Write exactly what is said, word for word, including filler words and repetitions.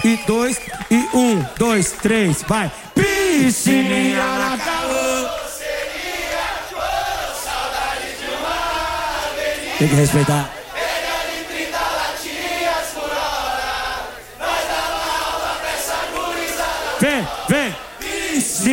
e dois, e um, dois, três, vai. Piscininha na calor. Tem que respeitar. Vem, vem.